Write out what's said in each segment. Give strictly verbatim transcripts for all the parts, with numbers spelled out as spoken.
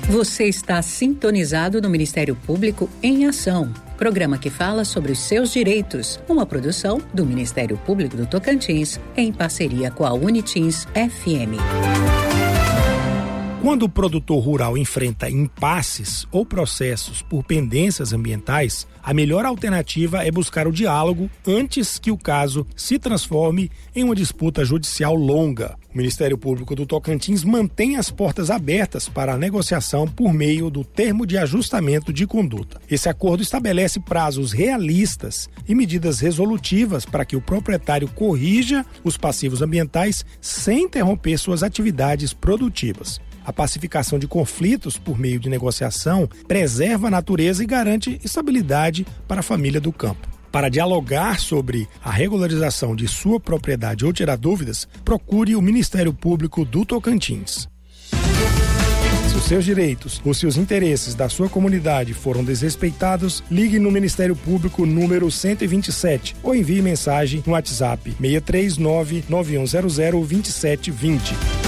Você está sintonizado no Ministério Público em Ação, programa que fala sobre os seus direitos, uma produção do Ministério Público do Tocantins, em parceria com a Unitins F M. Quando o produtor rural enfrenta impasses ou processos por pendências ambientais, a melhor alternativa é buscar o diálogo antes que o caso se transforme em uma disputa judicial longa. O Ministério Público do Tocantins mantém as portas abertas para a negociação por meio do termo de ajustamento de conduta. Esse acordo estabelece prazos realistas e medidas resolutivas para que o proprietário corrija os passivos ambientais sem interromper suas atividades produtivas. A pacificação de conflitos por meio de negociação preserva a natureza e garante estabilidade para a família do campo. Para dialogar sobre a regularização de sua propriedade ou tirar dúvidas, procure o Ministério Público do Tocantins. Se os seus direitos ou se os interesses da sua comunidade foram desrespeitados, ligue no Ministério Público número cento e vinte e sete ou envie mensagem no WhatsApp seis três nove, nove um zero zero, dois sete dois zero.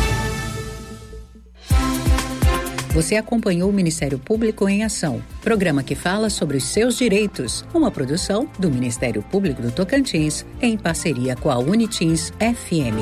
Você acompanhou o Ministério Público em Ação, programa que fala sobre os seus direitos, uma produção do Ministério Público do Tocantins, em parceria com a Unitins F M.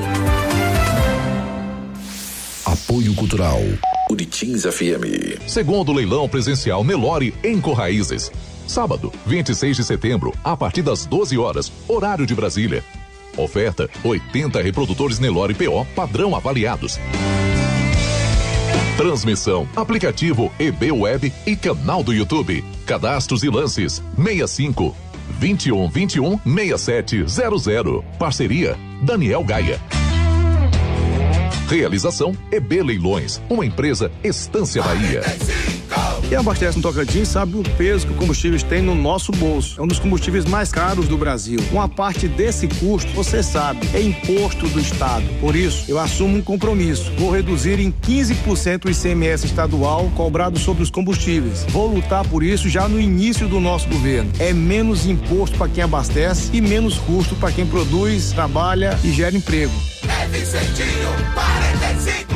Apoio Cultural. Unitins F M. Segundo leilão presencial Nelore em Corraízes. Sábado, vinte e seis de setembro, a partir das doze horas, horário de Brasília. Oferta: oitenta reprodutores Nelore P O padrão avaliados. Transmissão, aplicativo E B Web e canal do YouTube. Cadastros e lances seis cinco, vinte e um, vinte e um, sessenta e sete zero zero. Parceria Daniel Gaia. Realização E B Leilões, uma empresa Estância Bahia. Quem abastece no Tocantins sabe o peso que o combustíveis tem no nosso bolso. É um dos combustíveis mais caros do Brasil. Uma parte desse custo, você sabe, é imposto do Estado. Por isso, eu assumo um compromisso. Vou reduzir em quinze por cento o I C M S estadual cobrado sobre os combustíveis. Vou lutar por isso já no início do nosso governo. É menos imposto para quem abastece e menos custo para quem produz, trabalha e gera emprego. É Vicentinho, quarenta e cinco.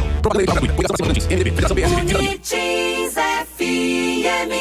Unitins F M.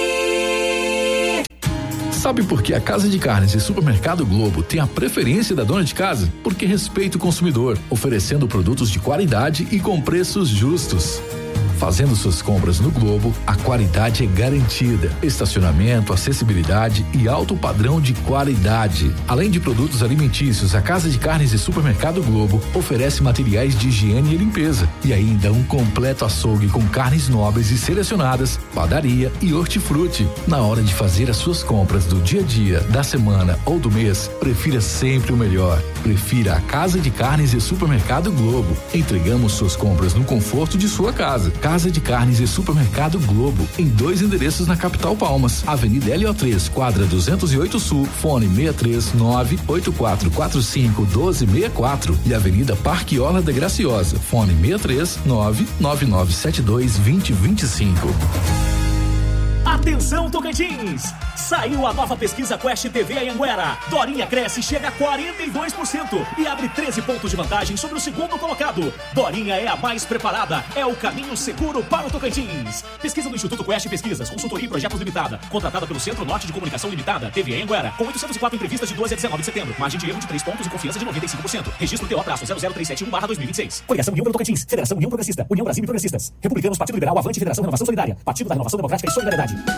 Sabe por que a Casa de Carnes e Supermercado Globo tem a preferência da dona de casa? Porque respeita o consumidor, oferecendo produtos de qualidade e com preços justos. Fazendo suas compras no Globo, a qualidade é garantida. Estacionamento, acessibilidade e alto padrão de qualidade. Além de produtos alimentícios, a Casa de Carnes e Supermercado Globo oferece materiais de higiene e limpeza. E ainda um completo açougue com carnes nobres e selecionadas, padaria e hortifruti. Na hora de fazer as suas compras do dia a dia, da semana ou do mês, prefira sempre o melhor. Prefira a Casa de Carnes e Supermercado Globo. Entregamos suas compras no conforto de sua casa. Casa de Carnes e Supermercado Globo, em dois endereços na capital Palmas, Avenida L O três, quadra duzentos e oito Sul, fone seis três nove, oito quatro quatro cinco, um dois seis quatro e Avenida Parque Orla da Graciosa, fone seis três nove, nove nove sete dois, dois zero dois cinco. Atenção, Tocantins! Saiu a nova pesquisa Quest T V Anhanguera. Dorinha cresce e chega a quarenta e dois por cento e abre treze pontos de vantagem sobre o segundo colocado. Dorinha é a mais preparada, é o caminho seguro para o Tocantins. Pesquisa do Instituto Quest Pesquisas, consultoria e projetos limitada, contratada pelo Centro Norte de Comunicação Limitada, T V Anhanguera, com oitocentas e quatro entrevistas de doze a dezenove de setembro, margem de erro de três pontos e confiança de noventa e cinco por cento. Registro T O zero zero três sete um barra dois mil e vinte e seis. Coligação União pelo Tocantins, Federação União Progressista, União Brasil e Progressistas, Republicanos, Partido Liberal, Avante, Federação Renovação Solidária, Partido da Renovação Democrática e Solidariedade.